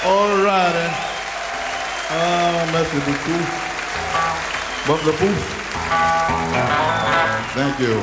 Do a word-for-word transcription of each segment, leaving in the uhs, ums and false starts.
All righty. Oh, merci beaucoup. Beaucoup beaucoup. Thank you.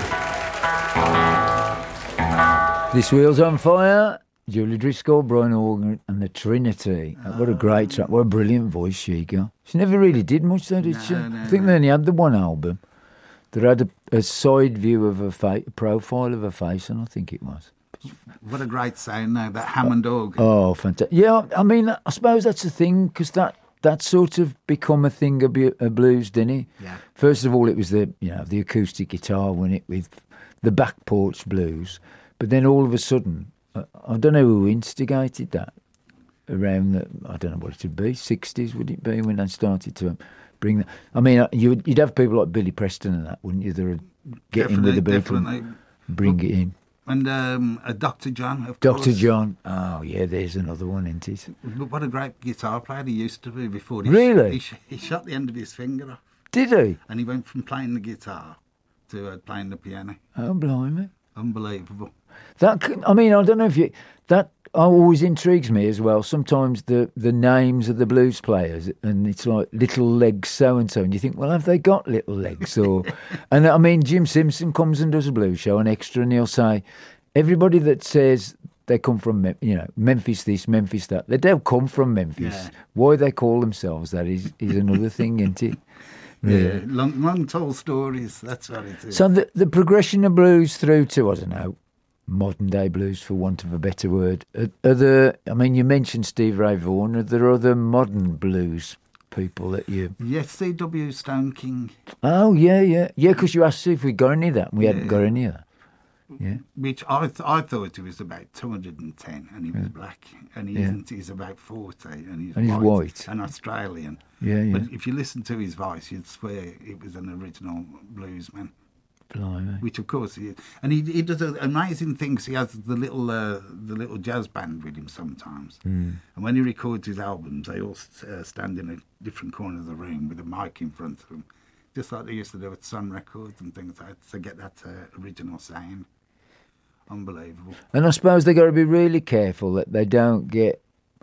This Wheel's on Fire. Julie Driscoll, Brian Organ, and the Trinity. Oh. What a great track. What a brilliant voice she got. She never really did much, though, did no, she? No, I think no. They only had the one album that had a, a side view of her face, a profile of her face, and I think it was. What a great sound now, that Hammond organ. Oh, fantastic. Yeah, I mean, I suppose that's the thing, because that, that sort of become a thing of blues, didn't it? Yeah. First of all, it was the, you know, the acoustic guitar, when it with the back porch blues. But then all of a sudden, I don't know who instigated that around the, I don't know what it would be, sixties would it be, when they started to bring that. I mean, you'd, you'd have people like Billy Preston and that, wouldn't you? That would get in with the Beatles and bring it in. And um, uh, Doctor John, of Doctor course. John, oh yeah, there's another one, isn't it? But what a great guitar player he used to be before. He Really? Sh- he, sh- he shot the end of his finger off. Did he? And he went from playing the guitar to uh, playing the piano. Oh, blimey. Unbelievable. That could, I mean, I don't know if you... That always intrigues me as well. Sometimes the, the names of the blues players, and it's like Little Legs so-and-so, and you think, well, have they got little legs? Or, and I mean, Jim Simpson comes and does a blues show, an extra, and he'll say, everybody that says they come from, you know, Memphis this, Memphis that, they don't come from Memphis. Yeah. Why they call themselves that is, is another thing, isn't it? Yeah, yeah. Long, long, tall stories, that's what it is. So the, the progression of blues through to, I don't know, modern day blues, for want of a better word. Are, are there, I mean, you mentioned Steve Ray Vaughan. Are there other modern blues people that you... Yes, C W Stone King. Oh, yeah, yeah. Yeah, because you asked if we got any of that, and we yeah. hadn't got any of that. Yeah. Which I th- I thought he was about two hundred ten, and he was yeah. black, and he yeah. isn't. He's about forty, and he's, and he's white, white and Australian. Yeah, yeah. But if you listen to his voice, you'd swear it was an original bluesman. Blimey. Which of course he is, and he he does amazing things. He has the little uh, the little jazz band with him sometimes, mm. and when he records his albums, they all uh, stand in a different corner of the room with a mic in front of them, just like they used to do with Sun Records and things like that, to get that uh, original sound. Unbelievable. And I suppose they've got to be really careful that they don't get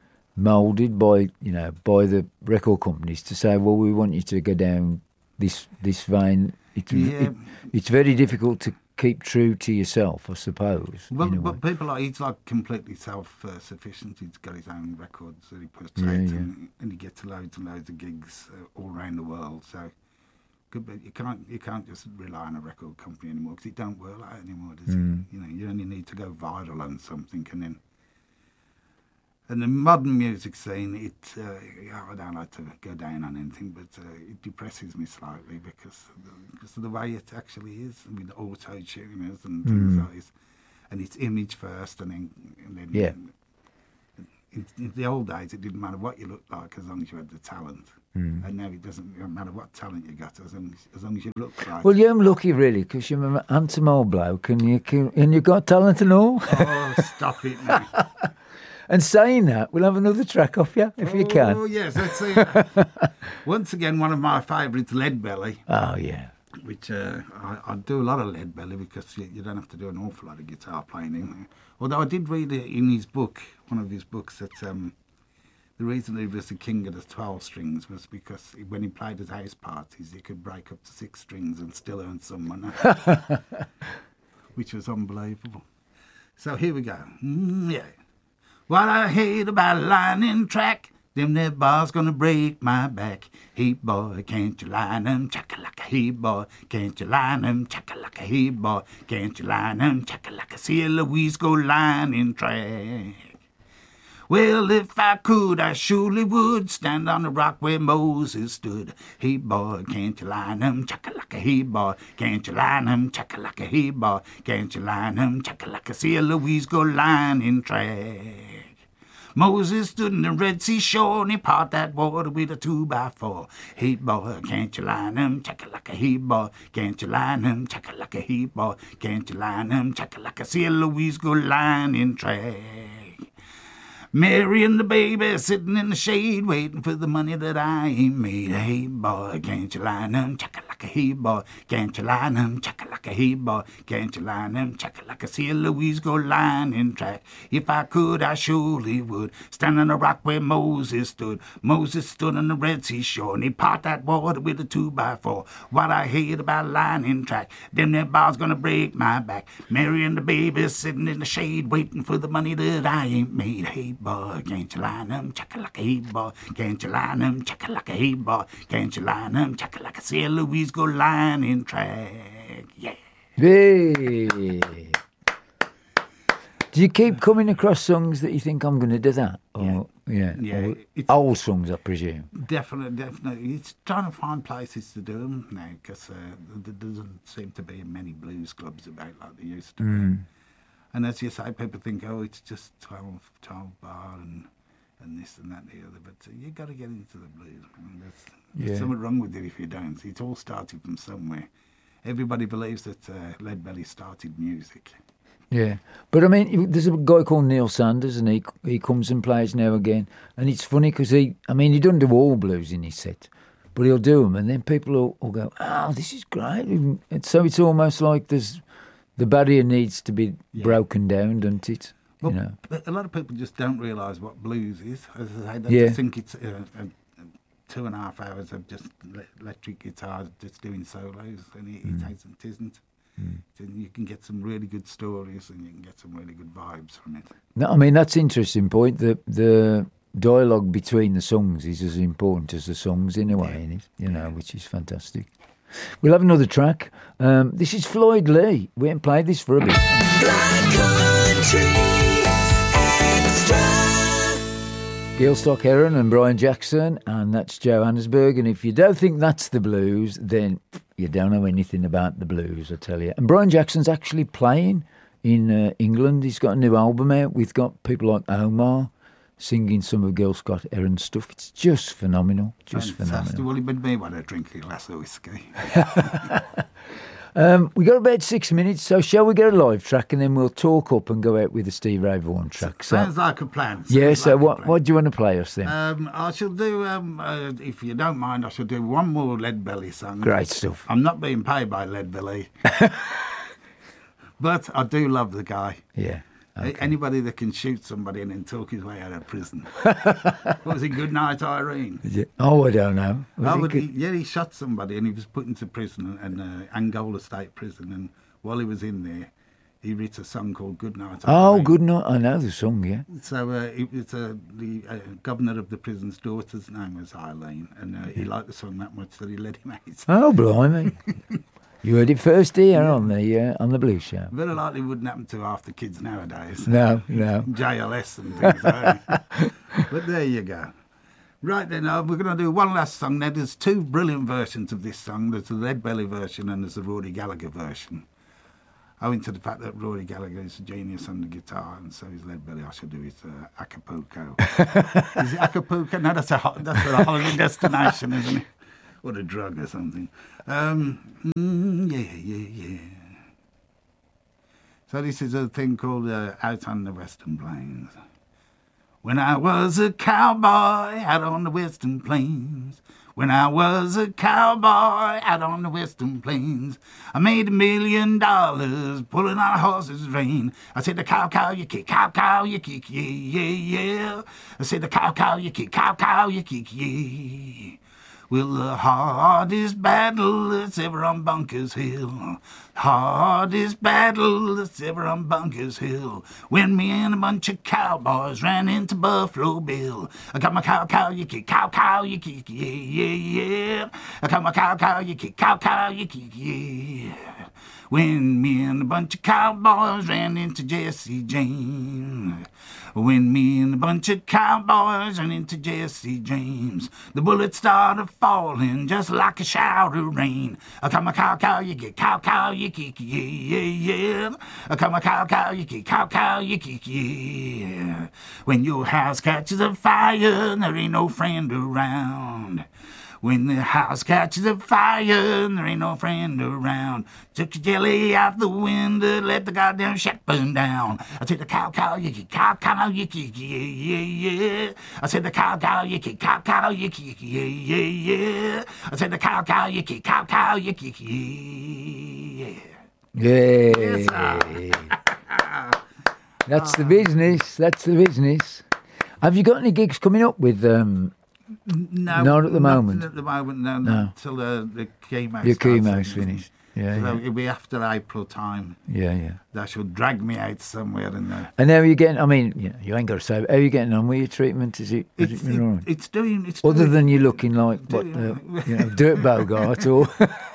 moulded by, you know, by the record companies to say, well, we want you to go down this this vein. It, yeah. it, it's very difficult to keep true to yourself, I suppose. Well, but people like, he's like completely self-sufficient. He's got his own records that he puts yeah, out, yeah. And, and he gets loads and loads of gigs uh, all around the world. So you can't you can't just rely on a record company anymore, because it don't work like that anymore, does mm. it? You know, you only need to go viral on something, and then. And the modern music scene, it uh, I don't like to go down on anything, but uh, it depresses me slightly because of the, because of the way it actually is, with auto-tuners and things mm. like this, and it's image first, and then and then. Yeah. In, in the old days, it didn't matter what you looked like as long as you had the talent. Mm. And now it doesn't, it doesn't matter what talent you got as long as, as long as you look like. Well, you're lucky, really, because you're an handsome old bloke, and you can, and you've got talent and all. Oh, stop it now. And saying that, we'll have another track off you, if oh, you can. Oh, yes, let's see. Once again, one of my favourites, Lead Belly. Oh, yeah. Which uh, I, I do a lot of Lead Belly because you, you don't have to do an awful lot of guitar playing in there. Although I did read it in his book, one of his books, that um, the reason he was the king of the twelve strings was because when he played at house parties, he could break up to six strings and still earn some money, which was unbelievable. So here we go. Mm, yeah. What I hate about a lightning track, them there bars gonna break my back. Hey boy, can't you line 'em, chaka-laka, hey boy, can't you line 'em, chaka-laka, hey boy, can't you line 'em, chaka-laka, see Louise go lightning track. Well, if I could, I surely would stand on the rock where Moses stood. Hey boy, can't you line 'em, chaka-laka, hey boy, can't you line 'em, chaka-laka, hey boy, can't you line 'em, chaka-laka, see Louise go lightning track. Moses stood in the Red Sea shore and he parted that water with a two by four. Hey boy, can't you line 'em, chaka-laka, hey boy, can't you line 'em, chaka-laka, hey boy, can't you line 'em, chaka-laka, see Louise go lightning track. Mary and the baby sitting in the shade waiting for the money that I ain't made. Hey boy, can't you line 'em, chaka-laka, a hey boy, can't you line 'em? Chaka like a hey boy, can't you line 'em? Chaka like a see Louise go lining track. If I could, I surely would. Stand on the rock where Moses stood. Moses stood on the Red Sea shore, and he parted that water with a two by four. What I hate about lining track, them that bars gonna break my back. Mary and the baby sitting in the shade, waiting for the money that I ain't made. Hey boy, can't you line 'em? Chaka like a hey boy, can't you line 'em? Chaka like a hey boy, can't you line 'em? Chaka like a see Louise go lining track. Yeah. Hey. Do you keep coming across songs that you think I'm going to do that? Or, yeah. Yeah. Or It's- old songs, I presume. Definitely, definitely. It's trying to find places to do them now because uh, there doesn't seem to be many blues clubs about like there used to be. And as you say, people think, oh, it's just twelve, twelve bar and and this and that and the other. But uh, you got to get into the blues. I mean, there's, there's Yeah. something wrong with it if you don't. It's all started from somewhere. Everybody believes that uh, Lead Belly started music. Yeah, but I mean, there's a guy called Neil Sanders, and he he comes and plays now again, and it's funny because he, I mean, he doesn't do all blues in his set, but he'll do them, and then people will, will go, "Oh, this is great!" And so it's almost like there's the barrier needs to be Yeah. broken down, doesn't it? Well, you know, a lot of people just don't realise what blues is. As I say, they Yeah. just think it's uh, a, a two and a half hours of just le- electric guitars just doing solos, and it, Mm. it isn't. It isn't. And you can get some really good stories, and you can get some really good vibes from it. no, I mean that's an interesting point. The the dialogue between the songs is as important as the songs in a way, Yeah. in it, you know, which is fantastic. We'll have another track. Um, this is Floyd Lee. We haven't played this for a bit. Black Country Extra. Gilstock Heron and Brian Jackson, and that's Johannesburg. And if you don't think that's the blues, then you don't know anything about the blues, I tell you. And Brian Jackson's actually playing in uh, England. He's got a new album out. We've got people like Omar singing some of Gilstock Heron's stuff. It's just phenomenal, just Fantastic. phenomenal. Well, it would me want to drink a glass of whiskey. Um, we got about six minutes, so shall we get a live track and then we'll talk up and go out with the Steve Ray Vaughan track? So, Sounds like a plan. Sounds yeah, like so a what, plan. what do you want to play us then? Um, I shall do, um, uh, if you don't mind, I shall do one more Lead Belly song. Great stuff. I'm not being paid by Lead Belly. But I do love the guy. Yeah. A- Anybody that can shoot somebody and then talk his way out of prison. What was it, Goodnight Irene? Yeah. Oh, I don't know. Was Oh, it but he, good? yeah, he shot somebody and he was put into prison, and uh, Angola State Prison. And while he was in there, he wrote a song called Goodnight Irene. Oh, good night. I know the song, yeah. So uh, it was uh, the uh, governor of the prison's daughter's name was Eileen, and uh, he liked the song that much that he let him out. Oh, blimey. You heard it first here on the uh, on the Blues Show. Very likely wouldn't happen to half the kids nowadays. No, no. J L S and things like that. But there you go. Right then, uh, we're going to do one last song. Now, there's two brilliant versions of this song. There's the Lead Belly version and there's the Rory Gallagher version. Owing to the fact that Rory Gallagher is a genius on the guitar, and so is Lead Belly, I should do his uh, Acapulco. Is it Acapulco? No, that's a, ho- that's a holiday destination, isn't it? Or a drug or something. Um, mm, yeah, yeah, yeah. So this is a thing called uh, Out on the Western Plains. When I was a cowboy out on the Western Plains, when I was a cowboy out on the Western Plains, I made a million dollars pulling on a horse's rein. I said, the cow, cow, you kick, cow, cow, you kick, yeah, yeah, yeah. I said, the cow, cow, you kick, cow, cow, you kick, yeah. Well, the hardest battle that's ever on Bunkers Hill, hardest battle that's ever on Bunkers Hill, when me and a bunch of cowboys ran into Buffalo Bill. I got my cow, cow, you kick, cow, cow, you kick, yeah, yeah, yeah. I got my cow, cow, you kick, cow, cow, you kick, yeah. When me and a bunch of cowboys ran into Jesse James. When me and a bunch of cowboys ran into Jesse James. The bullets started falling just like a shower of rain. I got my cow, cow, you get cow, cow, you kick, yeah, yeah, yeah. I got my cow, cow, you kick, cow, cow, you kick, yeah. When your house catches a fire and there ain't no friend around. When the house catches a fire and there ain't no friend around, took your jelly out the window, let the goddamn shack burn down. I said the cow, cow, yicky, cow, cow, yicky, yeah, yeah, yeah. I said the cow, cow, yicky, cow, cow, yicky, yeah, yeah, yeah. I said the cow, cow, yicky, cow, cow, yicky, yeah. Yeah. Yes, sir. That's the business. That's the business. Have you got any gigs coming up with? Um, No, Not at the nothing moment. At the moment, no, No. not till uh, the chemo. Your starts, chemo's isn't it? finished. Yeah, So yeah, it'll be after April time. yeah, yeah. That should drag me out somewhere in there. And how are you getting? I mean, you, know, you ain't got to say. How are you getting on with your treatment? Is it? Is It's, it been all right? it's doing. It's Other doing, than you looking like what, uh, you know, Dirt Bogart or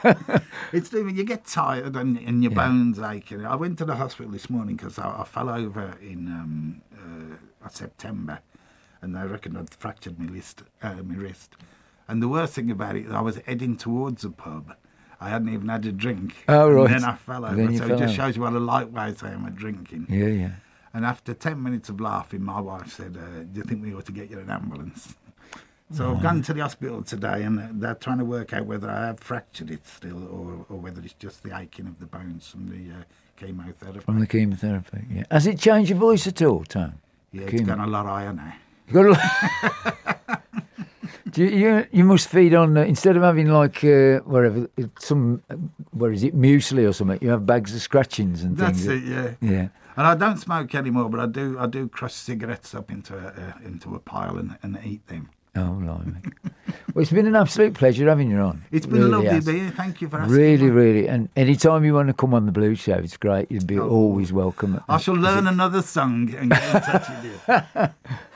It's doing. You get tired and, and your Yeah. bones aching. I went to the hospital this morning because I, I fell over in um, uh, September, and they reckon I'd fractured my wrist. Uh, my wrist. And the worst thing about it, I was heading towards a pub. I hadn't even had a drink. Oh, right. And then I fell over. Then you so fell it just over. shows you what a lightweight I am at drinking. yeah, yeah. And after ten minutes of laughing, my wife said, uh, do you think we ought to get you an ambulance? So I've gone to the hospital today, and they're trying to work out whether I have fractured it still or, or whether it's just the aching of the bones from the uh, chemotherapy. From the chemotherapy. Yeah. Has it changed your voice at all, Tom? yeah, chemo. it's gone a lot higher now. You got a Do you, you you must feed on uh, instead of having like uh, wherever some uh, where is it muesli or something? You have bags of scratchings and That's things. it, yeah. Yeah. And I don't smoke anymore, but I do I do crush cigarettes up into a, uh, into a pile and, and eat them. Oh, blimey. Well, it's been an absolute pleasure having you on. It's been Really lovely has. to be here. Thank you for asking. Really, me. really. And anytime you want to come on the Blues Show, it's great. You'd be Oh. always welcome. I shall learn another song and get in touch with you.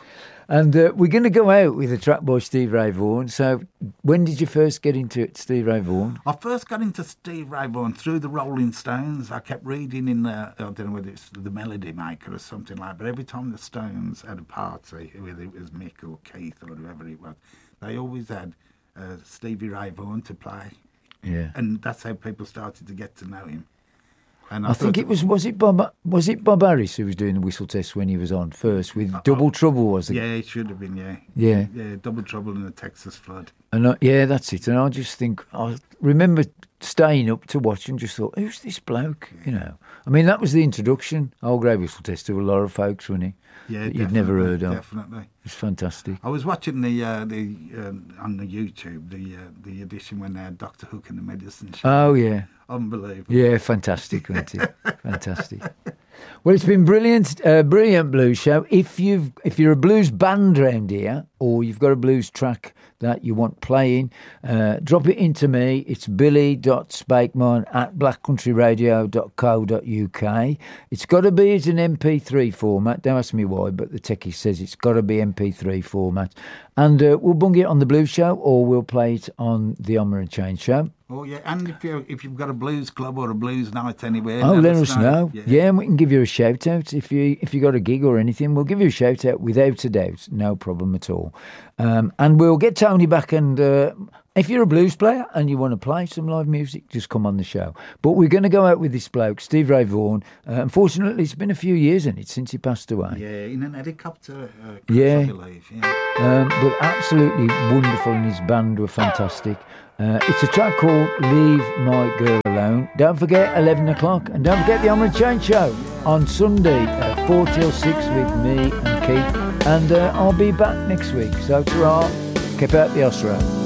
And uh, we're going to go out with a track by Steve Ray Vaughan. So when did you first get into it, Steve Ray Vaughan? I first got into Steve Ray Vaughan through the Rolling Stones. I kept reading in the, I don't know whether it's the Melody Maker or something like that, but every time the Stones had a party, whether it was Mick or Keith or whoever it was, they always had uh, Stevie Ray Vaughan to play. Yeah. And that's how people started to get to know him. And I think thought- it was was it Bob was it Bob Harris who was doing the whistle test when he was on first with Double Trouble, was it? Yeah, it should have been, yeah. Yeah. Yeah, Double Trouble in the Texas Flood. And I, yeah, that's it. And I just think I remember staying up to watch and just thought, who's this bloke? You know, I mean, that was the introduction. Old Grey Whistle Test to a lot of folks, wasn't he? Yeah, that you'd never heard of. Definitely. It's fantastic. I was watching the uh, the uh, on the YouTube the uh, the edition when they had Doctor Hook and the Medicine Show. Oh yeah, Unbelievable. yeah, fantastic, wasn't it? Fantastic. Well, it's been brilliant, uh, brilliant blues show. If you've if you're a blues band round here, or you've got a blues track that you want playing, uh, drop it into me. It's billy.spakeman at black country radio dot co dot uk. It's got to be as an M P three format. Don't ask me why, but the techie says it's got to be M P three format. And uh, we'll bung it on the blues show, or we'll play it on the Homer and Chain show. Oh yeah, and if you if you've got a blues club or a blues night anywhere, Oh, let, let us know. Yeah. Yeah, and we can give you a shout out if you if you got a gig or anything. We'll give you a shout out without a doubt, no problem at all. Um, and we'll get Tony back. And uh, if you're a blues player and you want to play some live music, just come on the show. But we're going to go out with this bloke, Steve Ray Vaughan. Uh, unfortunately, it's been a few years in it since he passed away. Yeah, in an helicopter. Uh, crash, Yeah. I believe. Yeah. Um, but absolutely wonderful, and his band were fantastic. Uh, it's a track called Leave My Girl Alone. Don't forget eleven o'clock, and don't forget the Homer and Chain Show on Sunday at four till six with me and Keith. And uh, I'll be back next week. So, ta-ra, keep out the Osra.